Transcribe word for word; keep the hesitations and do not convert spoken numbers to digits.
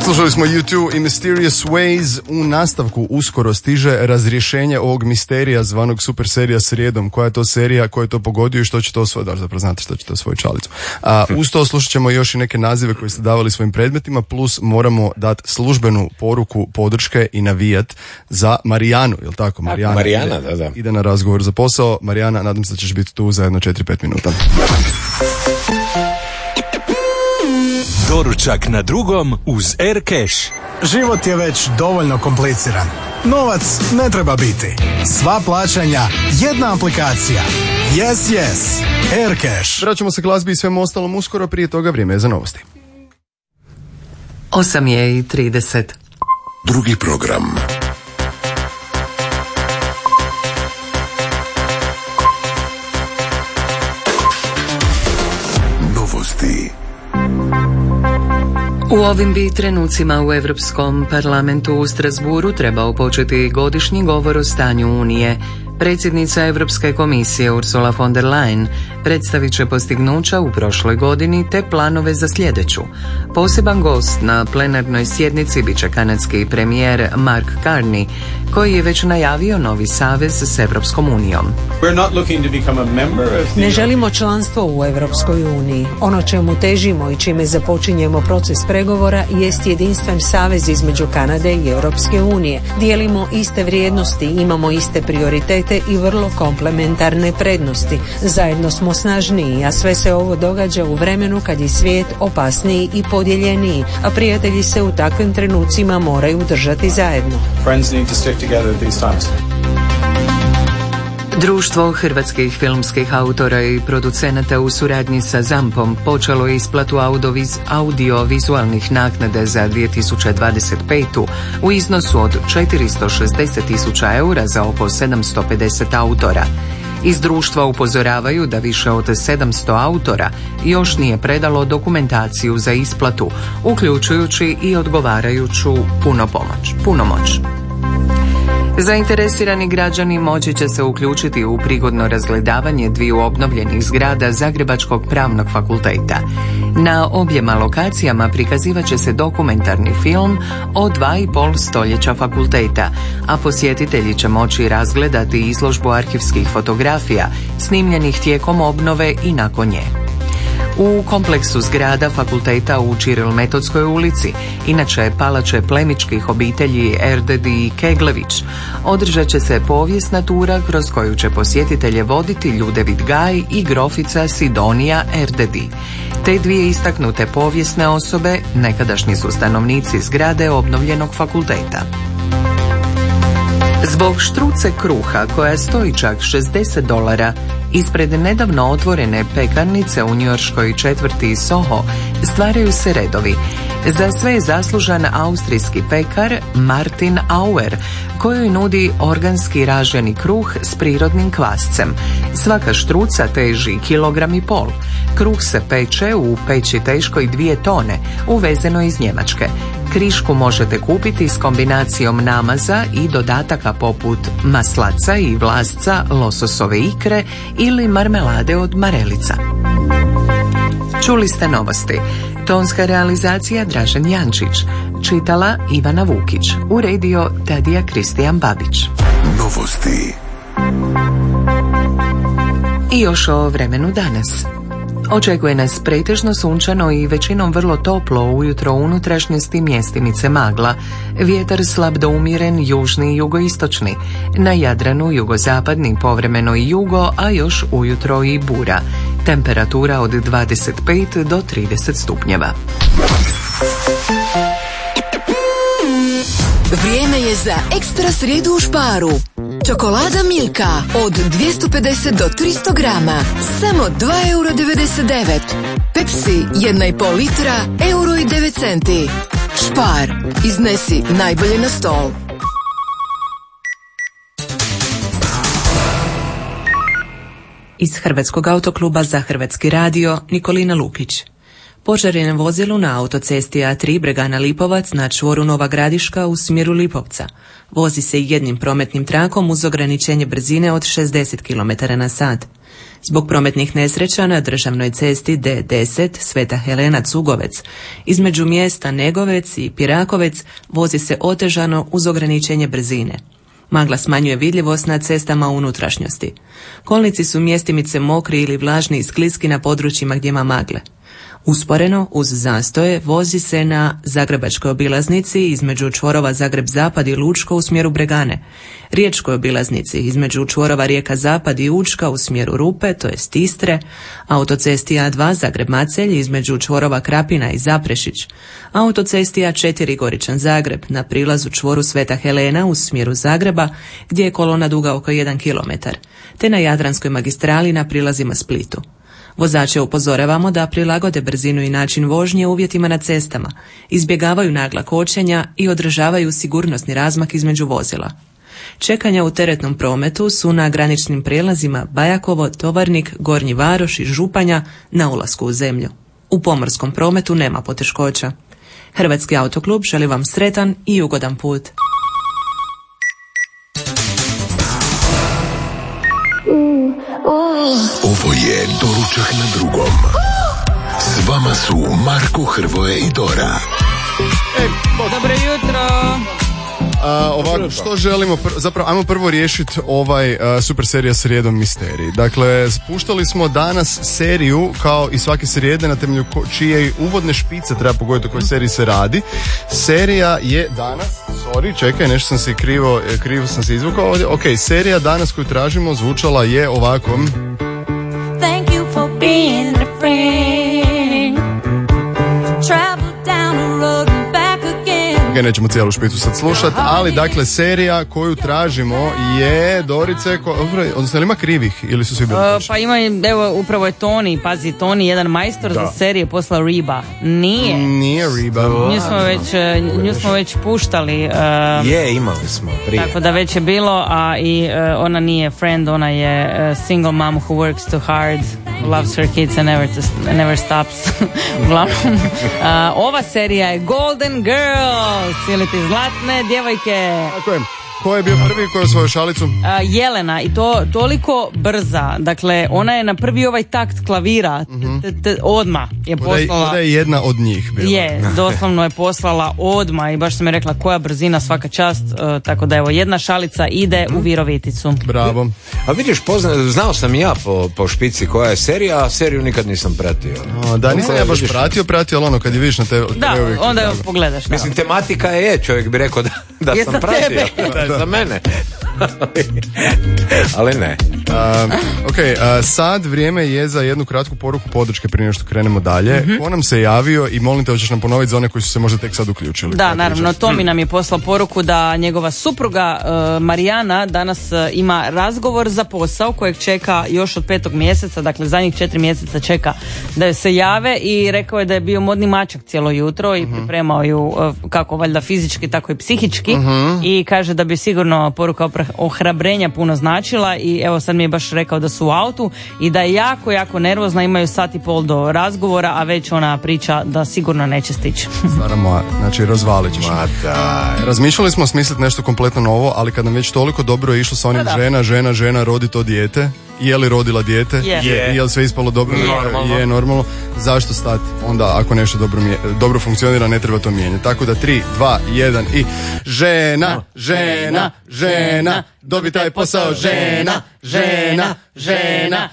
Slušali smo U dva i Mysterious Ways. U nastavku uskoro stiže razrješenje ovog misterija zvanog super serija Srijedom. Koja je to serija, ko je to pogodio i što će to osvojiti? Da, zapravo znate što će to osvojiti čalicu. A, uz to slušat ćemo još i neke nazive koje ste davali svojim predmetima, plus moramo dati službenu poruku podrške i navijat za Marijanu, jel tako? Marijana, Marijana ide, da, da. ide na razgovor za posao. Marijana, nadam se da ćeš biti tu za jedno četiri pet minuta. Doručak na drugom uz Aircash. Život je već dovoljno kompliciran. Novac ne treba biti. Sva plaćanja, jedna aplikacija. Yes, yes. Aircash. Vraćamo se glazbi i svemu ostalom uskoro, prije toga vrijeme je za novosti. osam je i trideset. Drugi program. Novosti. U ovim bi trenucima u Europskom parlamentu u Strasburu trebao početi godišnji govor o stanju Unije. Predsjednica Europske komisije Ursula von der Leyen predstavit će postignuća u prošloj godini te planove za sljedeću. Poseban gost na plenarnoj sjednici bit će kanadski premijer Mark Carney, koji je već najavio novi savez s Europskom unijom. Ne želimo članstvo u Europskoj uniji. Ono čemu težimo i čime započinjemo proces pregovora jest jedinstven savez između Kanade i Europske unije. Dijelimo iste vrijednosti, imamo iste prioritete i vrlo komplementarne prednosti. Zajedno smo snažniji, a sve se ovo događa u vremenu kad je svijet opasniji i podijeljeniji, a prijatelji se u takvim trenucima moraju držati zajedno. Društvo hrvatskih filmskih autora i producenata u suradnji sa zampom počelo je isplatu audio-vizualnih naknade za dvije tisuće dvadeset petu u iznosu od četiristo šezdeset tisuća eura za oko sedamsto pedeset autora. Iz društva upozoravaju da više od sedamsto autora još nije predalo dokumentaciju za isplatu, uključujući i odgovarajuću punopomoć, punomoć. Zainteresirani građani moći će se uključiti u prigodno razgledavanje dviju obnovljenih zgrada Zagrebačkog pravnog fakulteta. Na objema lokacijama prikazivat će se dokumentarni film o dva i pol stoljeća fakulteta, a posjetitelji će moći razgledati izložbu arhivskih fotografija snimljenih tijekom obnove i nakon nje. U kompleksu zgrada fakulteta u Čiril-Metodskoj ulici, inače palače plemičkih obitelji Erdedi i Keglević, održat će se povijesna tura kroz koju će posjetitelje voditi Ljudevit Gaj i grofica Sidonija Erdedi. Te dvije istaknute povijesne osobe nekadašnji su stanovnici zgrade obnovljenog fakulteta. Zbog štruce kruha koja stoji čak šezdeset dolara, ispred nedavno otvorene pekarnice u njujorškoj četvrti Soho stvaraju se redovi. Za sve je zaslužan austrijski pekar Martin Auer, koji nudi organski raženi kruh s prirodnim kvascem. Svaka štruca teži kilogram i pol. Kruh se peče u peći teškoj dvije tone, uvezeno iz Njemačke. Krišku možete kupiti s kombinacijom namaza i dodataka poput maslaca i vlasca, lososove ikre ili marmelade od marelica. Čuli ste novosti. Tonska realizacija Dražen Jančić. Čitala Ivana Vukić. Uredio Tadija Kristijan Babić. Novosti. I još o vremenu danas. Očekuje nas pretežno sunčano i većinom vrlo toplo ujutro u unutrašnjosti mjestimice magla. Vjetar slab do umjeren, južni i jugoistočni. Na Jadranu jugozapadni povremeno i jugo, a još ujutro i bura. Temperatura od dvadeset pet do trideset stupnjeva. Vrijeme je za ekstra srijedu u Sparu. Čokolada Milka od dvjesto pedeset do tristo grama, samo dva eura devedeset devet. Pepsi jedna i pol litra, euro i devet centi. Spar, iznesi najbolje na stol. Iz Hrvatskog autokluba za Hrvatski radio, Nikolina Lukić. Požar je na vozilu na autocesti A tri Bregana Lipovac na čvoru Nova Gradiška u smjeru Lipovca. Vozi se jednim prometnim trakom uz ograničenje brzine od šezdeset kilometara na sat. Zbog prometnih nesreća na državnoj cesti D deset Sveta Helena Cugovec između mjesta Negovec i Pirakovec vozi se otežano uz ograničenje brzine. Magla smanjuje vidljivost na cestama u unutrašnjosti. Kolnici su mjestimice mokri ili vlažni i skliski na područjima gdje ima magle. Usporeno, uz zastoje, vozi se na Zagrebačkoj obilaznici između čvorova Zagreb-Zapad i Lučko u smjeru Bregane, Riječkoj obilaznici između čvorova Rijeka-Zapad i Učka u smjeru Rupe, to jest Istre, autocesti A dva Zagreb-Macelj između čvorova Krapina i Zaprešić, autocesti A četiri Goričan-Zagreb na prilazu čvoru Sveta Helena u smjeru Zagreba gdje je kolona duga oko jedan kilometar, te na Jadranskoj magistrali na prilazima Splitu. Vozače upozoravamo da prilagode brzinu i način vožnje uvjetima na cestama, izbjegavaju nagla kočenja i održavaju sigurnosni razmak između vozila. Čekanja u teretnom prometu su na graničnim prijelazima Bajakovo, Tovarnik, Gornji Varoš i Županja na ulasku u zemlju. U pomorskom prometu nema poteškoća. Hrvatski autoklub želi vam sretan i ugodan put. Ovo je Doručak na drugom. S vama su Marko, Hrvoje i Dora. Ej, dobro jutro. A, ovako, što želimo, pr- zapravo, ajmo prvo riješiti ovaj uh, super serija Srijedom misterij. Dakle, spuštali smo danas seriju, kao i svake srijede, na temelju ko- čije uvodne špice treba pogoditi o kojoj seriji se radi. Serija je danas, sorry, čekaj, nešto sam se krivo, krivo sam se izvukao ovdje. Ok, serija danas koju tražimo zvučala je ovako. Thank you for being a friend. Travel down the road and back again. Ok, nećemo cijelu špicu sad slušati, ali dakle serija koju tražimo je Dorice, ko, odnosno ima krivih ili su svi bili Uh, pa ima, evo, upravo je Toni, pazi, Toni, jedan majstor da. za serije poslao Reba. Nije. Nije Reba. Nju smo već, nju smo već puštali. Uh, je, imali smo prije. Tako da već je bilo, a i uh, ona nije friend, ona je uh, single mom who works too hard, loves her kids and never, to, never stops. Uglavnom, uh, ova serija je Golden Girls, ili ti zlatne djevojke. Tako je. Ko je bio prvi, ko je osvojio šalicu? Uh, Jelena, i to toliko brza. Dakle, ona je na prvi ovaj takt klavira mm-hmm. t, t, odma je poslala. Da je jedna od njih bila. Je, doslovno je poslala odma i baš sam je rekla koja brzina, svaka čast. Uh, tako da evo, jedna šalica ide u Viroviticu. Bravo. A vidiš, pozna, znao sam ja po, po špici koja je serija, a seriju nikad nisam pratio. O, da, nisam ja baš vidiš... pratio, pratio, ali ono kad je vidiš na te... Da, onda je pogledaš. Da. Mislim, tematika je, čovjek bi rekao da, da sam pratio. Da, za mene. Ali ne. Uh, ok, uh, sad vrijeme je za jednu kratku poruku podrške prije što krenemo dalje. Mm-hmm. Ko nam se javio i molim te, hoćeš nam ponoviti za one koji su se možda tek sad uključili. Da, naravno, Tomi nam je poslao poruku da njegova supruga uh, Marijana danas uh, ima razgovor za posao kojeg čeka još od petog mjeseca, dakle zadnjih četiri mjeseca čeka da joj se jave i rekao je da je bio modni mačak cijelo jutro i mm-hmm. pripremao ju uh, kako valjda fizički tako i psihički mm-hmm. i kaže da bi sigurno poruka ohrabrenja puno značila i evo sad mi je baš rekao da su u autu i da je jako, jako nervozna, imaju sat i pol do razgovora, a već ona priča da sigurno neće stići. Stara moja, znači razvalit ćeš. Razmišljali smo smisliti nešto kompletno novo, ali kad nam već toliko dobro je išlo sa onim da, da. žena, žena, žena, rodi to dijete, je li rodila dijete, je, je. je li sve ispalo dobro, normalno. je normalno, zašto stati onda ako nešto dobro, dobro funkcionira, ne treba to mijenjati. Tako da tri, dva, jedan i žena, žena, žena, dobi taj posao, žena, žena, žena,